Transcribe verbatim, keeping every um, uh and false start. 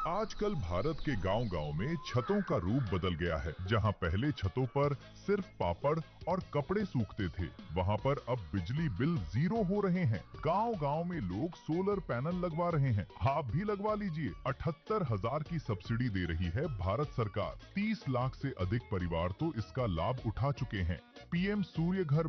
आजकल भारत के गांव-गांव में छतों का रूप बदल गया है। जहां पहले छतों पर सिर्फ पापड़ और कपड़े सूखते थे, वहां पर अब बिजली बिल जीरो हो रहे हैं। गांव-गांव में लोग सोलर पैनल लगवा रहे हैं। आप भी लगवा लीजिए। अठहत्तर हजार की सब्सिडी दे रही है भारत सरकार। तीस लाख से अधिक परिवार तो इसका लाभ उठा चुके हैं। पीएम सूर्य घर